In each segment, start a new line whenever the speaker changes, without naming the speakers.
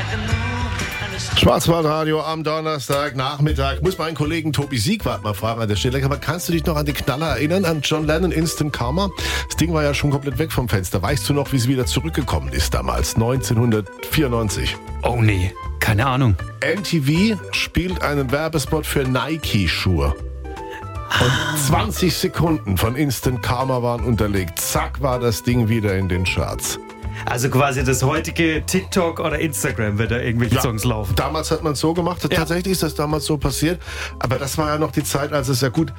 Schwarzwaldradio am Donnerstagnachmittag. Muss meinen Kollegen Tobi Siegwart mal fragen an der Stelle. Aber kannst du dich noch an den Knaller erinnern, an John Lennon, Instant Karma? Das Ding war ja schon komplett weg vom Fenster. Weißt du noch, wie es wieder zurückgekommen ist damals, 1994?
Oh nee, keine Ahnung.
MTV spielt einen Werbespot für Nike-Schuhe. Und 20 Sekunden von Instant Karma waren unterlegt. Zack, war das Ding wieder in den Charts.
Also quasi das heutige TikTok oder Instagram, wenn da irgendwelche Songs laufen.
Damals hat man es so gemacht. Ja. Tatsächlich ist das damals so passiert. Aber das war ja noch die Zeit, als es ja gut...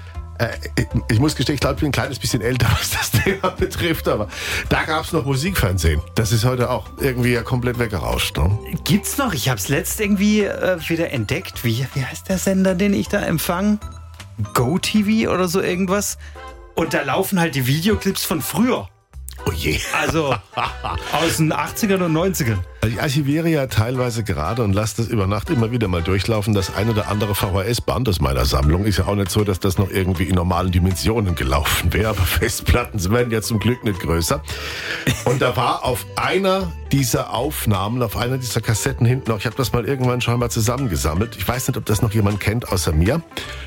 ich muss gestehen, ich glaube, ich bin ein kleines bisschen älter, was das Thema betrifft. Aber da gab es noch Musikfernsehen. Das ist heute auch irgendwie ja komplett weggerauscht. Ne?
Gibt's noch? Ich habe es letzt irgendwie wieder entdeckt. Wie heißt der Sender, den ich da empfange? GoTV oder so irgendwas. Und da laufen halt die Videoclips von früher.
Oh je.
Also aus den 80ern und 90ern.
Also ich archiviere ja teilweise gerade und lasse das über Nacht immer wieder mal durchlaufen. Das ein oder andere VHS-Band aus meiner Sammlung ist ja auch nicht so, dass das noch irgendwie in normalen Dimensionen gelaufen wäre. Aber Festplatten werden ja zum Glück nicht größer. Und da war auf einer dieser Aufnahmen, auf einer dieser Kassetten hinten auch, ich habe das mal irgendwann schon mal zusammengesammelt. Ich weiß nicht, ob das noch jemand kennt außer mir.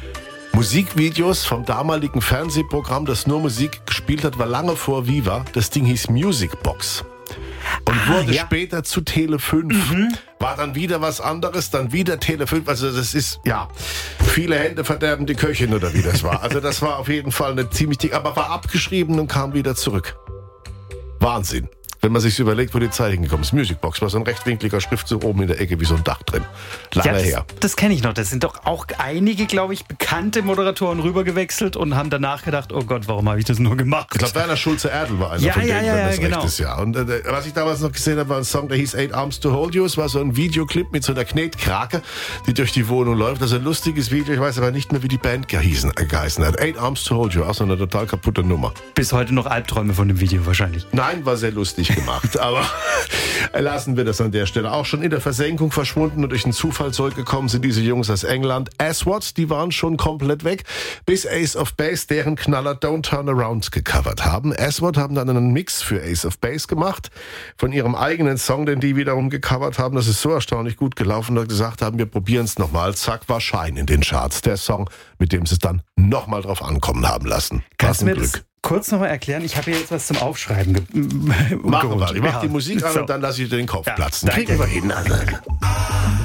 Musikvideos vom damaligen Fernsehprogramm, das nur Musik gespielt hat, war lange vor Viva. Das Ding hieß Music Box und wurde später zu Tele 5. War dann wieder was anderes, dann wieder Tele 5. Also das ist, ja, viele Hände verderben die Köchin oder wie das war. Also das war auf jeden Fall eine ziemlich dick, aber war abgeschrieben und kam wieder zurück. Wahnsinn. Wenn man sich überlegt, wo die Zeit hingekommen ist. Musicbox war so ein rechtwinkliger Schriftzug oben in der Ecke wie so ein Dach drin. Lange her.
Das kenne ich noch. Das sind doch auch einige, glaube ich, bekannte Moderatoren rübergewechselt und haben danach gedacht, oh Gott, warum habe ich das nur gemacht?
Ich glaube, Werner Schulze-Erdl war einer von denen, wenn das recht ist. Ja. Und was ich damals noch gesehen habe, war ein Song, der hieß Eight Arms to Hold You. Es war so ein Videoclip mit so einer Knetkrake, die durch die Wohnung läuft. Also ein lustiges Video. Ich weiß aber nicht mehr, wie die Band geheißen hat. Eight Arms to Hold You. Auch so eine total kaputte Nummer.
Bis heute noch Albträume von dem Video wahrscheinlich.
Nein, war sehr lustig gemacht, aber lassen wir das an der Stelle. Auch schon in der Versenkung verschwunden und durch einen Zufall zurückgekommen sind diese Jungs aus England. Aswad, die waren schon komplett weg, bis Ace of Base deren Knaller Don't Turn Around gecovert haben. Aswad haben dann einen Mix für Ace of Base gemacht von ihrem eigenen Song, den die wiederum gecovert haben. Das ist so erstaunlich gut gelaufen, dass sie gesagt haben, wir probieren es nochmal. Zack, war Shine in den Charts. Der Song, mit dem sie es dann nochmal drauf ankommen haben lassen.
Kannst du mir das kurz nochmal erklären? Ich habe hier jetzt was zum Aufschreiben
Machen wir. Ich mache die Musik an und dann lasse ich dir den Kopf platzen.
Kriegen wir hin.